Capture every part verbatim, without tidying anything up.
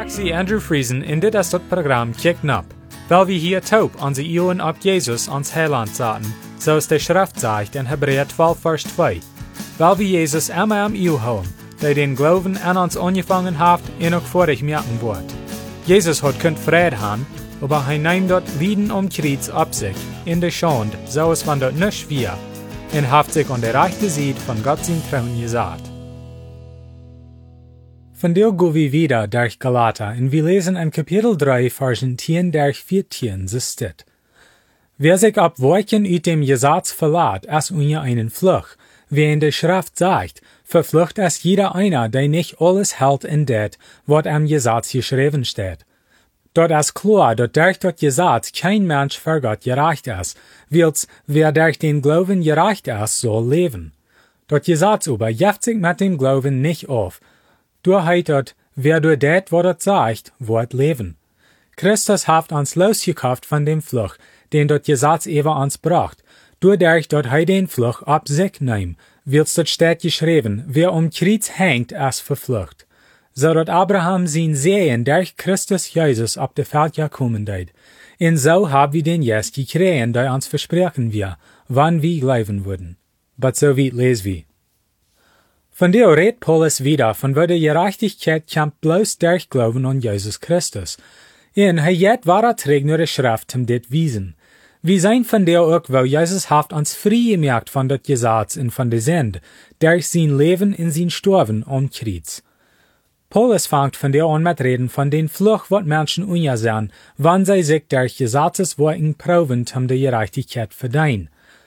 zie Andrew Friesen in dit as dat Programm Kicken ab, weil wir hier taub onze Ohren auf Jesus ans Heiland zaten, so es der Schrift sagt in Hebräer zwölf, Vers zwei. Weil wir Jesus immer am Ohr haben, der den Glauben an uns angefangen hat, ihn auch vor dich merken wird. Jesus hat könnt Frieden haben, aber er nimmt dort Lieden um Kreuz ab sich, in der Schande, so es man dort nicht schwer, und hat sich an der rechten Seite von Gott sein Thron gesagt. Von der gehen wir wieder durch Galater, und wir lesen in Kapitel drei, Versen zehn durch vierzehn, so steht: Wer sich ab Wolken uit dem Gesetz verlässt, als unter einen Fluch, wie in der Schrift sagt, verflucht es jeder einer, der nicht alles hält in det, was am Gesetz geschrieben steht. Dort ist klar, dass durch das Gesetz kein Mensch vor Gott gerecht ist, weil's wer durch den Glauben gerecht ist, soll leben. Das Gesetz aber jeft sich mit dem Glauben nicht auf. Du heißt, wer durch det, was es sagt, wird leben. Christus hat uns losgekauft von dem Fluch, den das Gesetz über uns bracht, dadurch, dass er den Fluch ab sich nimmt, wird's dort steht geschrieben, wer um Kreuz hängt, ist verflucht. So dass Abraham sein Sehen durch Christus Jesus ab der Welt gekommen deit. Und so haben wir den Jes gekriegt, der uns versprechen wir, wann wir glauben würden. Aber so weit lesen wir. Von der redet Paulus wieder, von wo die Gerechtigkeit kommt bloß durch Glauben an Jesus Christus. Und er jet wahrer trägt nur die Schrift um dit wiesen. Wir sein von der auch, wo Jesus haft uns frei gemerkt von dat Gesetz und von der Sünde, durch sein Leben in sein Sterben am Kreuz. Paulus fängt von der an mit reden von den Fluch, wat Menschen ungesehen, wann sie sich durch Gesetzesworten proben, um die Gerechtigkeit verdienen.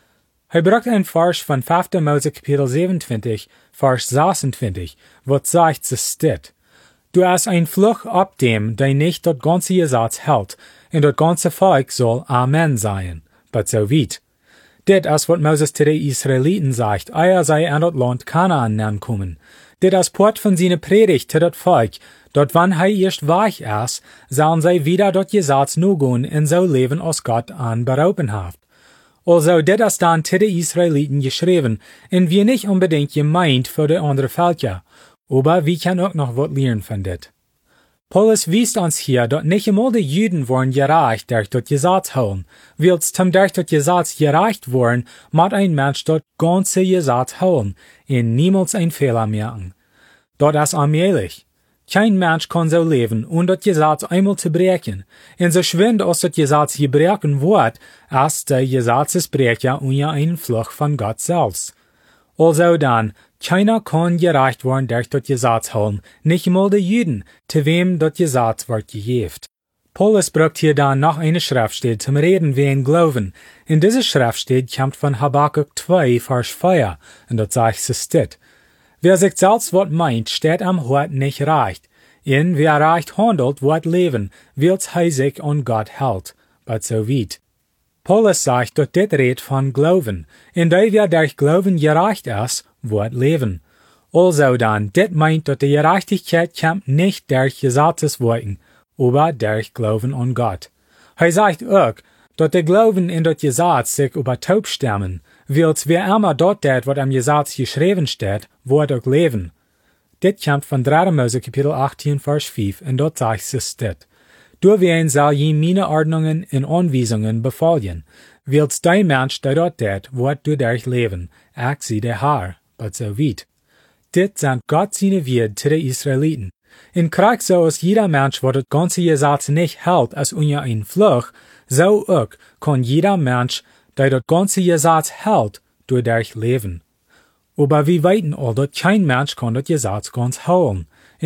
Er bracht ein Vers von fünfter Mose Kapitel siebenundzwanzig, Vers sechsundzwanzig, wat sagt, es steht: Du hast ein Fluch ab dem, der nicht das ganze Gesetz hält, und das ganze Volk soll Amen sein. But so weit. Dit ist, wat Moses zu den Israeliten sagt, eier sei an das Land Kanaan nankommen. Dit ist Port von seiner Predigt zu das Volk, dort wann er erst weich ist, sollen sie wieder das Gesetz nur gehen und so leben, als Gott an berauben hat. Also, dit ist dann zu den Israeliten geschrieben, und wir nicht unbedingt gemeint für die anderen Völker, aber wir können auch noch was lernen von dit. Paulus wies uns hier, dass nicht einmal die Juden wollen gerecht durch das Gesetz holen, weil's zum durch das Gesetz gerecht worden, muss ein Mensch das ganze Gesetz holen, und niemals einen Fehler merken. Dort ist allmählich. Kein Mensch kann so leben, um das Gesetz einmal zu brechen, und so schwind aus das Gesetz gebrochen wird, als der Gesetzesbrecher unter einen Fluch von Gott selbst. Also dann, keiner kann gerecht werden durch das Gesetz holen, nicht einmal die Juden, zu wem das Gesetz wird gegeben. Paulus braucht hier dann noch eine Schriftstelle zum Reden wegen Glauben. In dieser Schriftstelle kommt von Habakkuk zwei, Vers vier, und dort sagt es steht: Wer sich selbst wat meint, steht am Hort nicht recht. In wer recht handelt, wird leben, weil's er sich an Gott hält. But so weit. Paulus sagt, dass dit redet von Glauben, in der wer durch Glauben gerecht ist, wird leben. Also dann, dit meint, dass die Gerechtigkeit kommt nicht durch Gesetzesworten, aber durch Glauben an Gott. Er sagt auch, dass der Glauben in das Gesetz sich über taub stemmen, weil's wer immer dort det, was am Gesetz geschrieben steht, wird auch leben. Dit kommt von dritter Mose Kapitel achtzehn, Vers fünf, und dort sagt es steht: Du wen soll je meine Ordnungen und Anweisungen befolgen, weil's dein Mensch, der dort det, wird du durch leben, ich sie der Herr, but so weit. Dit sind Gott seine Wort zu den Israeliten. In Krieg so ist jeder Mensch, der das ganze Gesetz nicht hält, als unter ein Fluch, so auch kann jeder Mensch, der das ganze Gesetz hält, dadurch leben. Aber wir weiten all, dass kein Mensch kann das Gesetz ganz halten.